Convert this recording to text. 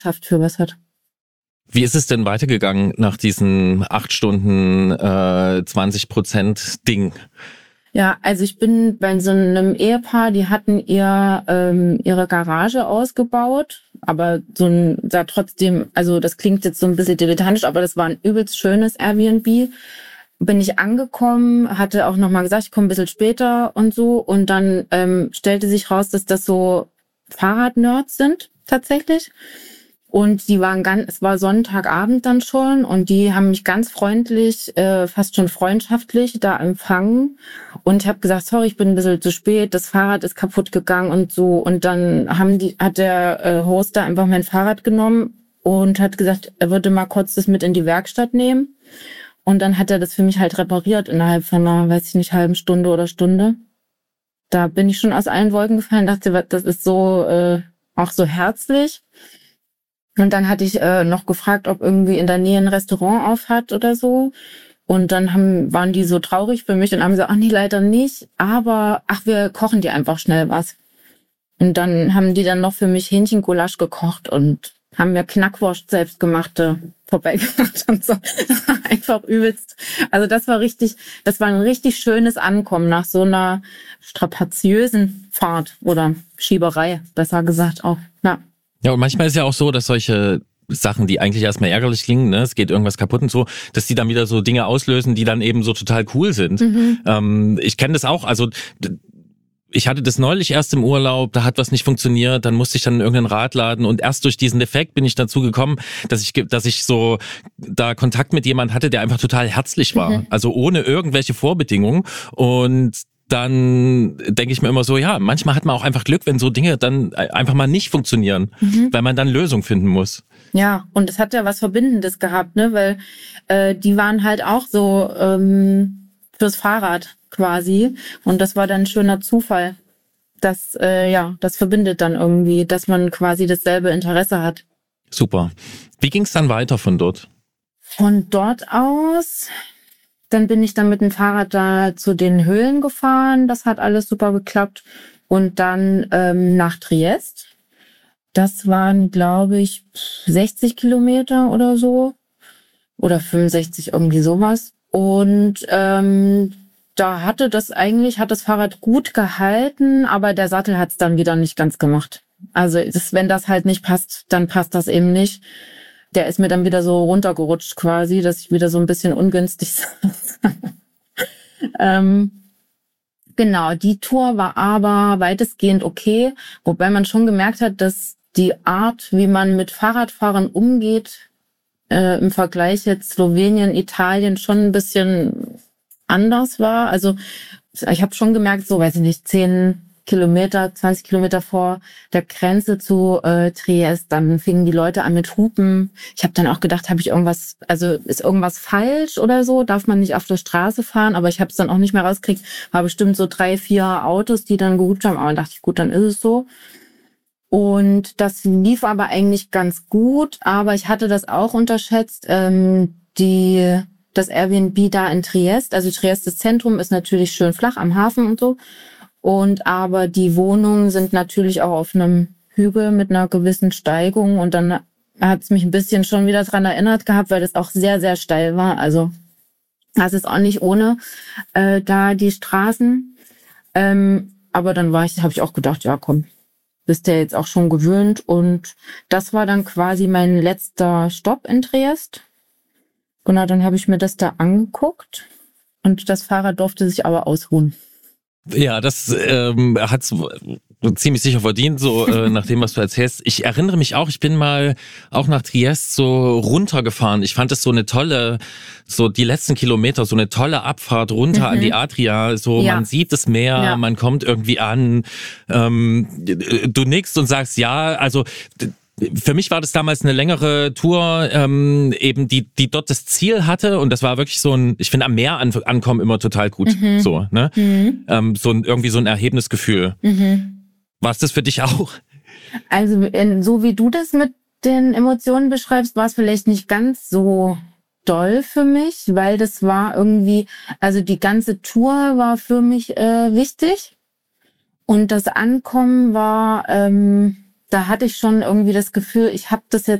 für was hat. Wie ist es denn weitergegangen nach diesen 8 Stunden 20% Ding? Ja, also ich bin bei so einem Ehepaar, die hatten ihre Garage ausgebaut, aber da trotzdem, also das klingt jetzt so ein bisschen dilettantisch, aber das war ein übelst schönes Airbnb. Bin ich angekommen, hatte auch nochmal gesagt, ich komme ein bisschen später und so. Und dann stellte sich raus, dass das so Fahrradnerds sind, tatsächlich. Und es war Sonntagabend dann schon und die haben mich ganz freundlich, fast schon freundschaftlich da empfangen. Und ich habe gesagt, sorry, ich bin ein bisschen zu spät, das Fahrrad ist kaputt gegangen und so. Und dann hat der Host da einfach mein Fahrrad genommen und hat gesagt, er würde mal kurz das mit in die Werkstatt nehmen. Und dann hat er das für mich halt repariert innerhalb von einer, weiß ich nicht, halben Stunde oder Stunde. Da bin ich schon aus allen Wolken gefallen, dachte, das ist so auch so herzlich. Und dann hatte ich noch gefragt, ob irgendwie in der Nähe ein Restaurant auf hat oder so. Und dann waren die so traurig für mich und haben gesagt, ach nee, leider nicht. Aber wir kochen dir einfach schnell was. Und dann haben die dann noch für mich Hähnchengulasch gekocht und haben mir Knackwurst selbstgemachte vorbeigebracht und so. Das war einfach übelst. Also das war ein richtig schönes Ankommen nach so einer strapaziösen Fahrt oder Schieberei, besser gesagt auch. Ja. Ja, und manchmal ist ja auch so, dass solche Sachen, die eigentlich erstmal ärgerlich klingen, ne, es geht irgendwas kaputt und so, dass die dann wieder so Dinge auslösen, die dann eben so total cool sind. Ich kenne das auch, also ich hatte das neulich erst im Urlaub, da hat was nicht funktioniert, dann musste ich dann in irgendeinen Rad laden und erst durch diesen Defekt bin ich dazu gekommen, dass ich so da Kontakt mit jemand hatte, der einfach total herzlich war, also ohne irgendwelche Vorbedingungen. Und dann denke ich mir immer so, ja, manchmal hat man auch einfach Glück, wenn so Dinge dann einfach mal nicht funktionieren, weil man dann Lösungen finden muss. Ja, und es hat ja was Verbindendes gehabt, ne, weil die waren halt auch so fürs Fahrrad quasi und das war dann ein schöner Zufall. Das verbindet dann irgendwie, dass man quasi dasselbe Interesse hat. Super. Wie ging es dann weiter von dort? Von dort aus... Dann bin ich dann mit dem Fahrrad da zu den Höhlen gefahren. Das hat alles super geklappt. Und dann nach Triest. Das waren, glaube ich, 60 Kilometer oder so. Oder 65, irgendwie sowas. Und da hat das Fahrrad gut gehalten, aber der Sattel hat es dann wieder nicht ganz gemacht. Also wenn das halt nicht passt, dann passt das eben nicht. Der ist mir dann wieder so runtergerutscht quasi, dass ich wieder so ein bisschen ungünstig saß. Genau, die Tour war aber weitestgehend okay, wobei man schon gemerkt hat, dass die Art, wie man mit Fahrradfahrern umgeht, im Vergleich jetzt Slowenien, Italien schon ein bisschen anders war. Also ich habe schon gemerkt, so weiß ich nicht, 20 Kilometer vor der Grenze zu Triest, dann fingen die Leute an mit Hupen. Ich habe dann auch gedacht, ist irgendwas falsch oder so? Darf man nicht auf der Straße fahren? Aber ich habe es dann auch nicht mehr rausgekriegt. War bestimmt so 3, 4 Autos, die dann gehupt haben. Aber dann dachte ich, gut, dann ist es so. Und das lief aber eigentlich ganz gut. Aber ich hatte das auch unterschätzt. Das Airbnb da in Triest, also Triest, das Zentrum ist natürlich schön flach am Hafen und so. Aber die Wohnungen sind natürlich auch auf einem Hügel mit einer gewissen Steigung und dann hat es mich ein bisschen schon wieder dran erinnert gehabt, weil das auch sehr, sehr steil war. Also das ist auch nicht ohne da die Straßen. Aber dann habe ich auch gedacht, ja komm, bist ja jetzt auch schon gewöhnt. Und das war dann quasi mein letzter Stopp in Triest. Genau, dann habe ich mir das da angeguckt und das Fahrrad durfte sich aber ausruhen. Ja, das hat's ziemlich sicher verdient, so nach dem, was du erzählst. Ich erinnere mich auch, ich bin mal auch nach Triest so runtergefahren. Ich fand es so eine tolle, so die letzten Kilometer, so eine tolle Abfahrt runter an die Adria. So, ja. Man sieht das Meer, man kommt irgendwie an. Du nickst und sagst ja, also für mich war das damals eine längere Tour, eben die dort das Ziel hatte und das war wirklich so ein, ich finde am Meer ankommen immer total gut, so, ne? Irgendwie so ein Erlebnisgefühl. War es das für dich auch? Also so wie du das mit den Emotionen beschreibst, war es vielleicht nicht ganz so doll für mich, weil das war irgendwie, also die ganze Tour war für mich wichtig und das Ankommen war da hatte ich schon irgendwie das Gefühl, ich habe das jetzt